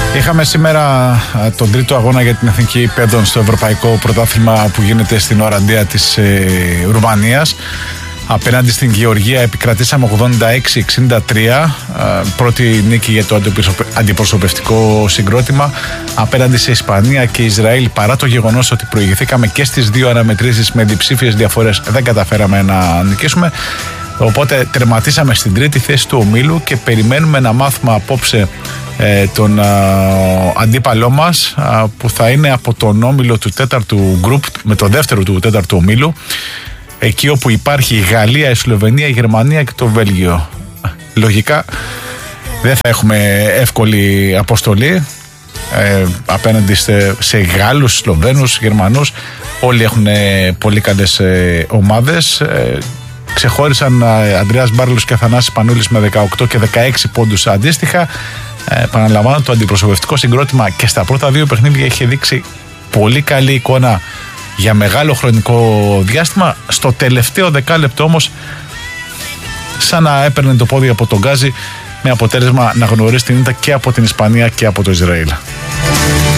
Είχαμε σήμερα τον τρίτο αγώνα για την εθνική παιδών στο Ευρωπαϊκό Πρωτάθλημα που γίνεται στην Οραντία της Ρουμανίας. Απέναντι στην Γεωργία επικρατήσαμε 86-63, πρώτη νίκη για το αντιπροσωπευτικό συγκρότημα. Απέναντι σε Ισπανία και Ισραήλ, παρά το γεγονός ότι προηγηθήκαμε και στις δύο αναμετρήσεις με διψήφιες διαφορές, δεν καταφέραμε να νικήσουμε. Οπότε τερματίσαμε στην τρίτη θέση του ομίλου και περιμένουμε να μάθουμε απόψε τον αντίπαλό μας, που θα είναι από τον όμιλο του τέταρτου γκρουπ με το δεύτερο του τέταρτου ομίλου, εκεί όπου υπάρχει η Γαλλία, η Σλοβενία, η Γερμανία και το Βέλγιο. Λογικά δεν θα έχουμε εύκολη αποστολή απέναντι σε Γάλλους, Σλοβαίνους, Γερμανούς. Όλοι έχουν πολύ καλές ομάδες. Ξεχώρισαν Ανδρέας Μπάρλος και Αθανάσης Πανούλης με 18 και 16 πόντους αντίστοιχα. Επαναλαμβάνω, το αντιπροσωπευτικό συγκρότημα και στα πρώτα δύο παιχνίδια είχε δείξει πολύ καλή εικόνα για μεγάλο χρονικό διάστημα. Στο τελευταίο δεκάλεπτο όμως σαν να έπαιρνε το πόδι από τον γκάζι, με αποτέλεσμα να γνωρίσει την ήττα και από την Ισπανία και από το Ισραήλ.